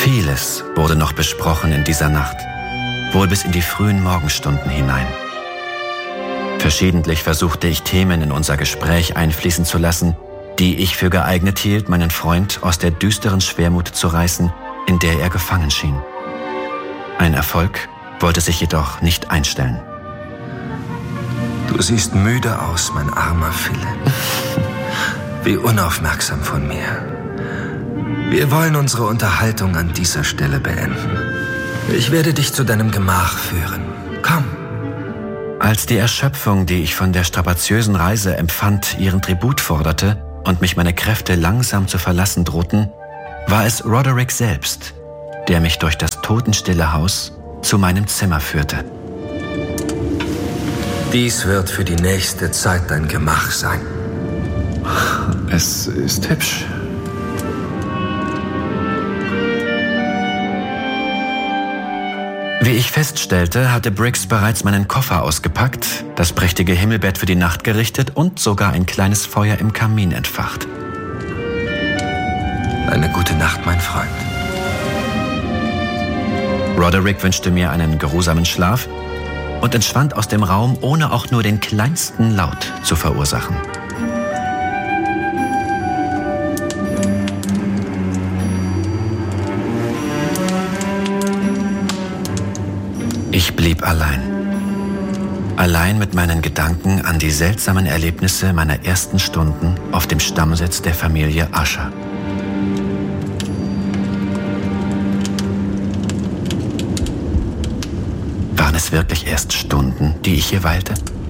Vieles wurde noch besprochen in dieser Nacht, wohl bis in die frühen Morgenstunden hinein. Verschiedentlich versuchte ich Themen in unser Gespräch einfließen zu lassen, die ich für geeignet hielt, meinen Freund aus der düsteren Schwermut zu reißen, in der er gefangen schien. Ein Erfolg wollte sich jedoch nicht einstellen. Du siehst müde aus, mein armer Philipp. Wie unaufmerksam von mir. Wir wollen unsere Unterhaltung an dieser Stelle beenden. Ich werde dich zu deinem Gemach führen. Komm. Als die Erschöpfung, die ich von der strapaziösen Reise empfand, ihren Tribut forderte und mich meine Kräfte langsam zu verlassen drohten, war es Roderick selbst, der mich durch das totenstille Haus zu meinem Zimmer führte. Dies wird für die nächste Zeit dein Gemach sein. Es ist hübsch. Wie ich feststellte, hatte Briggs bereits meinen Koffer ausgepackt, das prächtige Himmelbett für die Nacht gerichtet und sogar ein kleines Feuer im Kamin entfacht. Eine gute Nacht, mein Freund. Roderick wünschte mir einen geruhsamen Schlaf und entschwand aus dem Raum, ohne auch nur den kleinsten Laut zu verursachen. Ich blieb allein. Allein mit meinen Gedanken an die seltsamen Erlebnisse meiner ersten Stunden auf dem Stammsitz der Familie Usher. Waren es wirklich erst Stunden, die ich hier weilte?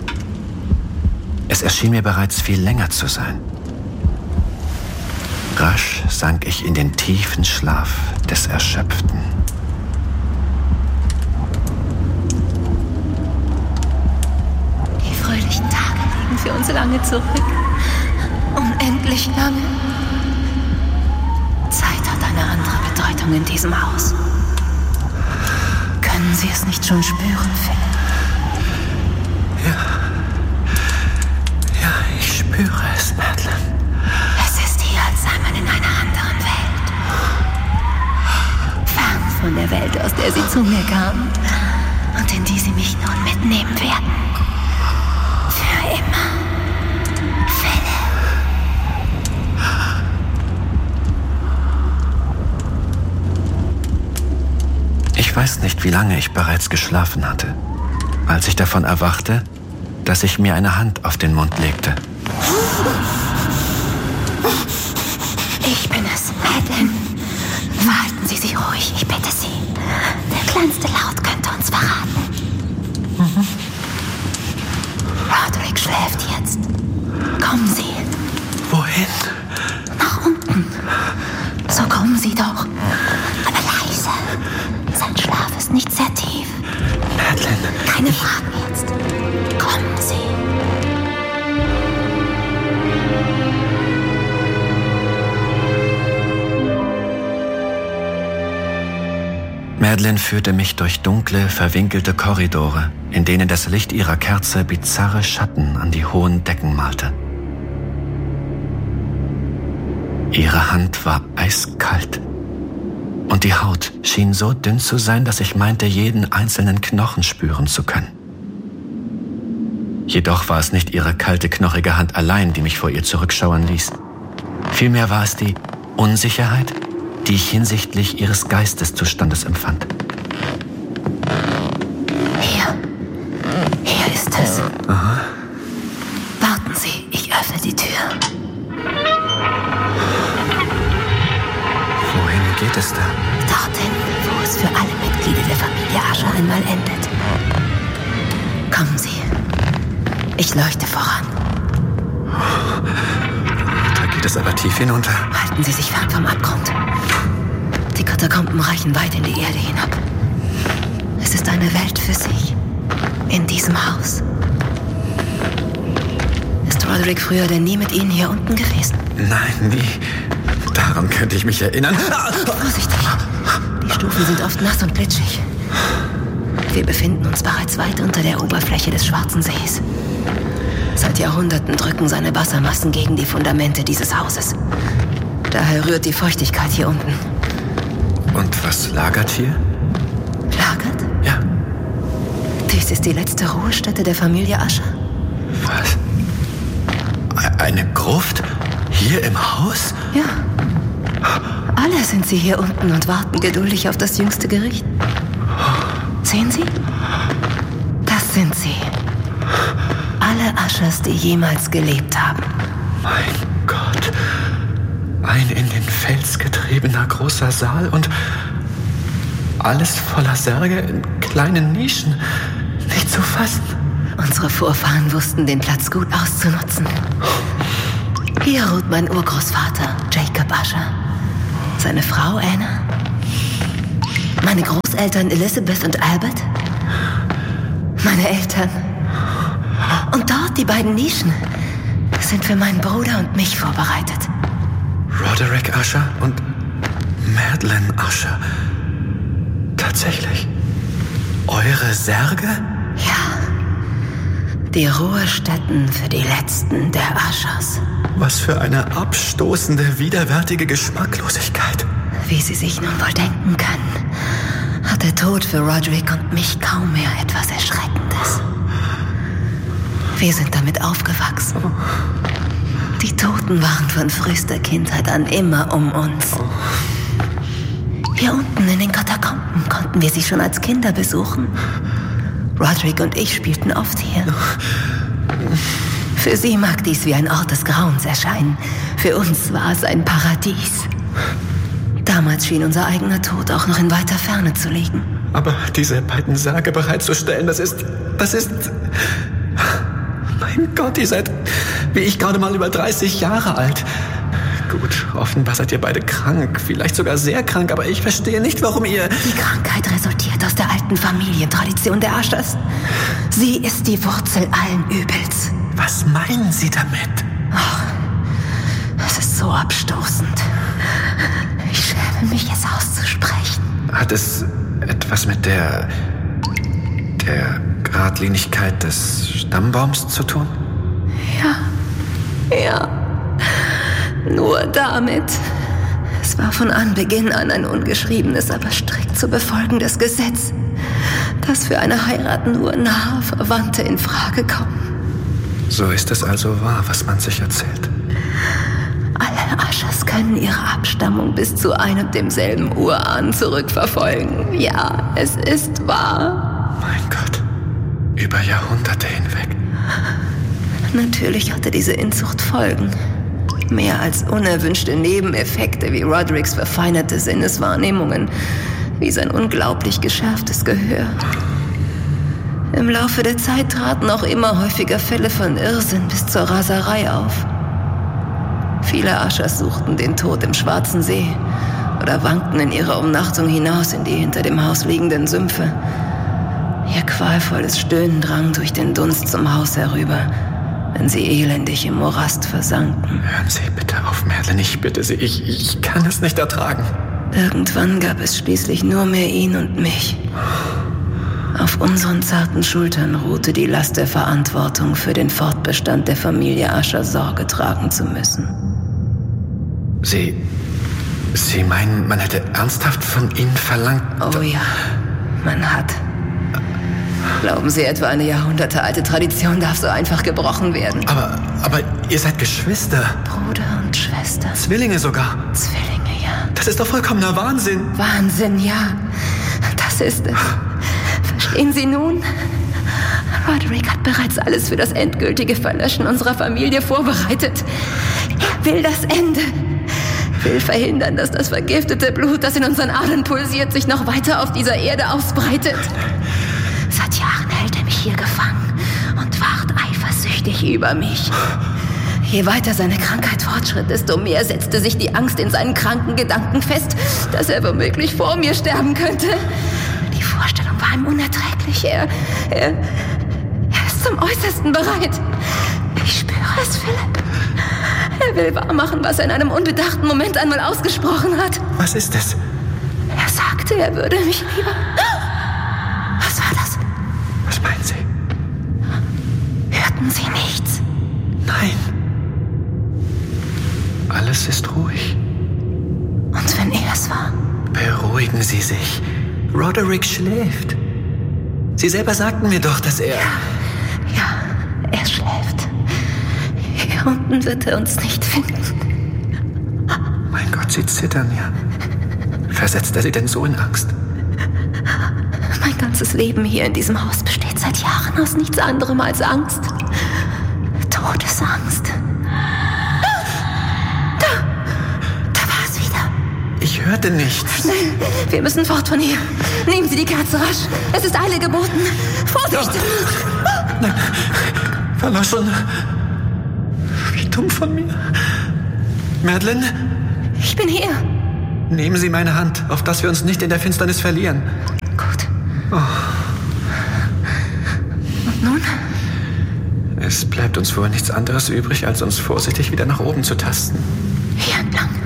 Es erschien mir bereits viel länger zu sein. Rasch sank ich in den tiefen Schlaf des Erschöpften. Die fröhlichen Tage liegen für uns lange zurück. Unendlich lange. Zeit hat eine andere Bedeutung in diesem Haus. Können Sie es nicht schon spüren, Philipp? Ja, ich spüre es, Madeline. Es ist hier, als sei man in einer anderen Welt. Fern von der Welt, aus der Sie zu mir kamen und in die Sie mich nun mitnehmen werden. Für immer. Philipp. Ich weiß nicht, wie lange ich bereits geschlafen hatte, als ich davon erwachte, dass ich mir eine Hand auf den Mund legte. Ich bin es, Madeline. Verhalten Sie sich ruhig, ich bitte Sie. Der kleinste Laut könnte uns verraten. Roderick schläft jetzt. Kommen Sie. Wohin? Nach unten. So kommen Sie doch. Aber leise. Sein Schlaf ist nicht sehr tief. Madeline. Keine Fragen jetzt. Kommen Sie. Madeline führte mich durch dunkle, verwinkelte Korridore, in denen das Licht ihrer Kerze bizarre Schatten an die hohen Decken malte. Ihre Hand war eiskalt. Und die Haut schien so dünn zu sein, dass ich meinte, jeden einzelnen Knochen spüren zu können. Jedoch war es nicht ihre kalte, knochige Hand allein, die mich vor ihr zurückschauern ließ. Vielmehr war es die Unsicherheit, die ich hinsichtlich ihres Geisteszustandes empfand. Hier ist es. Aha. Warten Sie, ich öffne die Tür. Wohin geht es da? Dorthin, wo es für alle Mitglieder der Familie Usher einmal endet. Kommen Sie. Ich leuchte voran. Da geht es aber tief hinunter. Halten Sie sich fern vom Abgrund. Die Katakomben reichen weit in die Erde hinab. Es ist eine Welt für sich. In diesem Haus. Ist Roderick früher denn nie mit Ihnen hier unten gewesen? Nein, nie. Daran könnte ich mich erinnern. Vorsichtig. Die Stufen sind oft nass und glitschig. Wir befinden uns bereits weit unter der Oberfläche des Schwarzen Sees. Seit Jahrhunderten drücken seine Wassermassen gegen die Fundamente dieses Hauses. Daher rührt die Feuchtigkeit hier unten. Und was lagert hier? Lagert? Ja. Dies ist die letzte Ruhestätte der Familie Usher. Was? Eine Gruft? Hier im Haus? Ja. Alle sind sie hier unten und warten geduldig auf das jüngste Gericht. Sehen Sie? Das sind sie. Alle Ushers, die jemals gelebt haben. Mein Gott. Ein in den Fels getriebener großer Saal und alles voller Särge in kleinen Nischen. Nicht zu fassen. Unsere Vorfahren wussten, den Platz gut auszunutzen. Hier ruht mein Urgroßvater, Jacob Usher. Seine Frau Anna. Meine Großeltern Elizabeth und Albert. Meine Eltern. Und dort die beiden Nischen sind für meinen Bruder und mich vorbereitet. Roderick Usher und Madeleine Usher. Tatsächlich? Eure Särge? Ja. Die Ruhestätten für die letzten der Ushers. Was für eine abstoßende, widerwärtige Geschmacklosigkeit. Wie Sie sich nun wohl denken können, hat der Tod für Roderick und mich kaum mehr etwas Erschreckendes. Wir sind damit aufgewachsen. Die Toten waren von frühester Kindheit an immer um uns. Hier unten in den Katakomben konnten wir sie schon als Kinder besuchen. Roderick und ich spielten oft hier. Für sie mag dies wie ein Ort des Grauens erscheinen. Für uns war es ein Paradies. Damals schien unser eigener Tod auch noch in weiter Ferne zu liegen. Aber diese beiden Särge bereitzustellen, das ist... Mein Gott, ihr seid, wie ich, gerade mal über 30 Jahre alt. Gut, offenbar seid ihr beide krank, vielleicht sogar sehr krank, aber ich verstehe nicht, warum ihr... Die Krankheit resultiert aus der alten Familientradition der Ushers. Sie ist die Wurzel allen Übels. Was meinen Sie damit? Es ist so abstoßend. Ich schäme mich, es auszusprechen. Hat es etwas mit der Geradlinigkeit des Stammbaums zu tun? Ja. Nur damit. Es war von Anbeginn an ein ungeschriebenes, aber strikt zu befolgendes Gesetz, dass für eine Heirat nur nahe Verwandte in Frage kommen. So ist es also wahr, was man sich erzählt. Alle Ushers können ihre Abstammung bis zu einem demselben Urahn zurückverfolgen. Ja, es ist wahr. Mein Gott, über Jahrhunderte hinweg. Natürlich hatte diese Inzucht Folgen. Mehr als unerwünschte Nebeneffekte wie Rodericks verfeinerte Sinneswahrnehmungen, wie sein unglaublich geschärftes Gehör. Im Laufe der Zeit traten auch immer häufiger Fälle von Irrsinn bis zur Raserei auf. Viele Ushers suchten den Tod im Schwarzen See oder wankten in ihrer Umnachtung hinaus in die hinter dem Haus liegenden Sümpfe. Ihr qualvolles Stöhnen drang durch den Dunst zum Haus herüber, wenn sie elendig im Morast versanken. Hören Sie bitte auf, Madeleine, ich bitte Sie, ich kann es nicht ertragen. Irgendwann gab es schließlich nur mehr ihn und mich. Auf unseren zarten Schultern ruhte die Last der Verantwortung, für den Fortbestand der Familie Usher Sorge tragen zu müssen. Sie meinen, man hätte ernsthaft von Ihnen verlangt? Oh ja, man hat. Glauben Sie etwa, eine jahrhundertealte Tradition darf so einfach gebrochen werden? Aber ihr seid Geschwister. Bruder und Schwester. Zwillinge sogar. Zwillinge, ja. Das ist doch vollkommener Wahnsinn. Wahnsinn, ja. Das ist es. Verstehen Sie nun? Roderick hat bereits alles für das endgültige Verlöschen unserer Familie vorbereitet. Er will das Ende. Will verhindern, dass das vergiftete Blut, das in unseren Adern pulsiert, sich noch weiter auf dieser Erde ausbreitet. Seit Jahren hält er mich hier gefangen und wacht eifersüchtig über mich. Je weiter seine Krankheit fortschritt, desto mehr setzte sich die Angst in seinen kranken Gedanken fest, dass er womöglich vor mir sterben könnte. Die Vorstellung war ihm unerträglich. Er ist zum Äußersten bereit. Ich spüre es, Philipp. Er will wahrmachen, was er in einem unbedachten Moment einmal ausgesprochen hat. Was ist es? Er sagte, er würde mich lieber... Was war das? Was meinen Sie? Hörten Sie nichts? Nein. Alles ist ruhig. Und wenn er es war? Beruhigen Sie sich. Roderick schläft. Sie selber sagten mir doch, dass er... Ja, er schläft. Hier unten wird er uns nicht finden. Mein Gott, Sie zittern ja. Versetzt er Sie denn so in Angst? Mein ganzes Leben hier in diesem Haus besteht seit Jahren aus nichts anderem als Angst. Todesangst. Da war es wieder. Ich hörte nichts. Nein, wir müssen fort von hier. Nehmen Sie die Kerze rasch. Es ist Eile geboten. Vorsicht! Nein, verloschen. Wie dumm von mir. Madeleine? Ich bin hier. Nehmen Sie meine Hand, auf dass wir uns nicht in der Finsternis verlieren. Gut. Oh. Und nun? Es bleibt uns wohl nichts anderes übrig, als uns vorsichtig wieder nach oben zu tasten.